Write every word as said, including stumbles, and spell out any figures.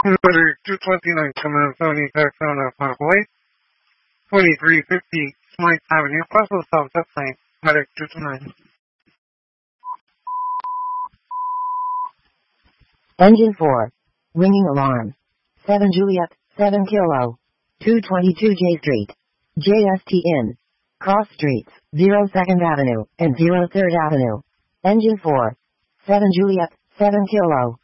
Consider two twenty-nine Command Sony Texana Parkway, twenty-three fifty Smythe Avenue, Brussels, South Plain, Medic two twenty-nine. Engine four. Ringing alarm. seven Juliet, seven Kilo. two twenty-two J Street. J S T Inn. Cross Streets, zero second Avenue, and zero third Avenue. Engine four. seven Juliet, seven Kilo.